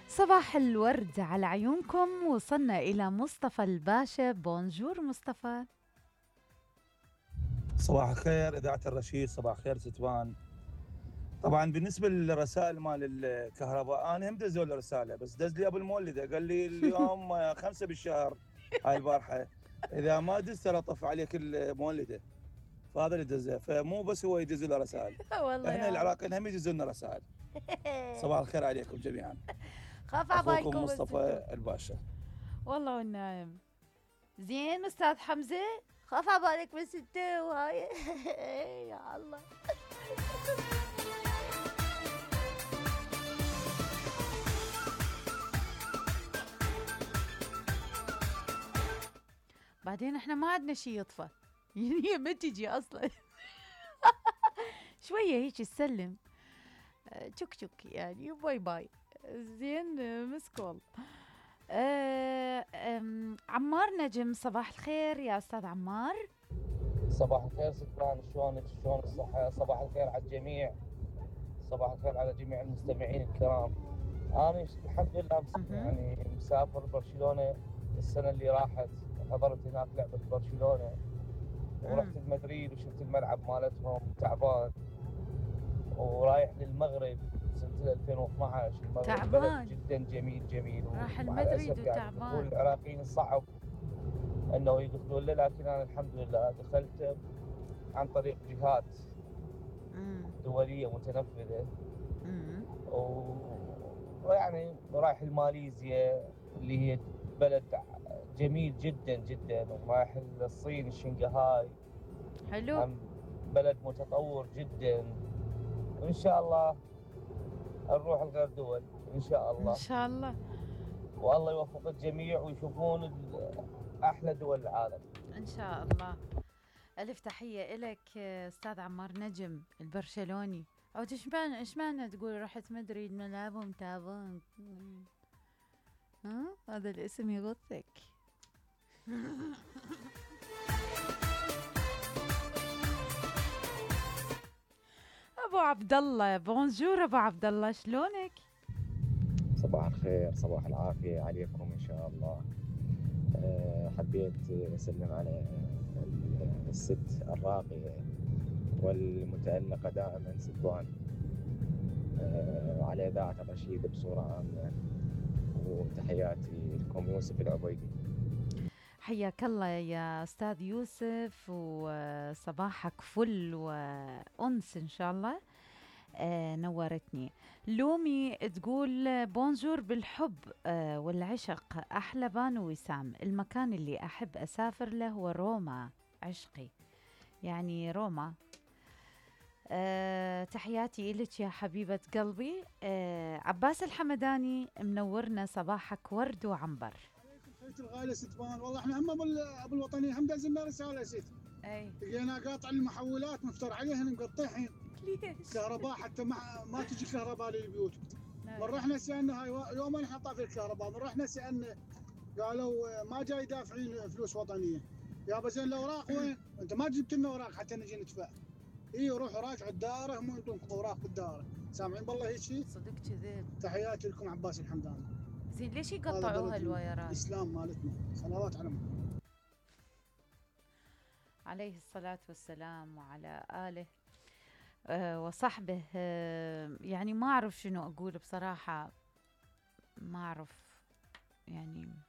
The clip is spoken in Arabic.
صباح الورد على عيونكم. وصلنا إلى مصطفى الباشا. بونجور مصطفى. صباح الخير إذاعة الرشيد، صباح الخير ستوان. طبعا بالنسبة للرسائل مال الكهرباء أنا هم دزوا له رسالة، بس دز لي أبو المولدة قال لي اليوم 5 بالشهر هاي البارحة، إذا ما دزت لطف عليك المولدة. فهذا اللي دزه، فمو بس هو يدز له رسائل، والله احنا يا عم. العراقيين هم يدزوا لنا رسائل. صباح الخير عليكم جميعا. خاف أخوكم عبالكم الستو. مصطفى الباشا. والله والنايم. زين أستاذ حمزة. خاف عبالك بالستو وهاي. يا الله. بعدين احنا ما عندنا شي يطفى. يعني هي ما تجي اصلا. شويه هيك تسلم. تشك تشك يعني باي باي. زين. مسكول. عمار نجم. صباح الخير يا أستاذ عمار. صباح الخير ستران، شلونك؟ شلون الصحة؟ صباح الخير على الجميع، صباح الخير على جميع المستمعين الكرام. أنا الحمد لله يعني مسافر برشلونة السنة اللي راحت، حضرت هناك لعبة برشلونة ورحت المدريد وشفت الملعب مالتهم تعبان، ورايح للمغرب سنة 2012. المغرب تعبان. بلد جدا جميل جميل، راح ومع المدريد الأسف يعني دخول وتعبان. العراقيين صعب انه يدخلون له، لكن انا الحمد لله دخلت عن طريق جهات دولية متنفذة. ويعني رايح لماليزيا اللي هي بلد جميل جدا جدا، ورايح للصين شنغهاي حلو. هم بلد متطور جدا. وإن شاء الله نروح لغير دول إن شاء الله. إن شاء الله. والله يوفق الجميع ويشوفون أحلى دول العالم إن شاء الله. ألف تحية إلك أستاذ عمار نجم البرشلوني. أو إشمعنى تقول رحت مدريد ملعبهم تعبان؟ ها هذا الاسم يغثك. أبو عبد الله. بونجور أبو عبد الله، شلونك؟ صباح الخير، صباح العافية عليكم إن شاء الله. حبيت أسلم على الست الراقية والمتألقة دائما ستوان، وعلى إذاعة الرشيد بصورة عامة، وتحياتي لكم يوسف العبيدي. حياك الله يا أستاذ يوسف، وصباحك فل وأنس إن شاء الله. نورتني. لومي تقول بونجور بالحب والعشق أحلى بانو وسام. المكان اللي أحب أسافر له هو روما عشقي، يعني روما. تحياتي إلك يا حبيبة قلبي. عباس الحمداني منورنا. صباحك ورد وعنبر. حيت الغالي ستبان، والله احنا هم ابو الوطنيه هم دازلنا رساله ست. اي لقينا قاطع المحولات مفتر عليهن مقطعين. ليش؟ كهرباء حتى ما تجي كهرباء للبيوت. من رحنا سالنا هاي يومين احنا طافي الكهرباء، من رحنا سالنا قالوا ما جاي دافعين فلوس وطنيه. يابا زين الاوراق وين؟ انت ما جبت لنا اوراق حتى نجي ندفع. اي روحوا راجعوا الدائره، هم عندكم اوراق بالدائره. سامعين بالله هيك شيء؟ صدق كذب. تحياتي لكم عباس الحمداني. زين ليش يقطعوها الوايرات؟ الاسلام مالتنا، صلوات على محمد عليه الصلاة والسلام وعلى آله وصحبه. يعني ما أعرف شنو أقول بصراحة، ما أعرف يعني.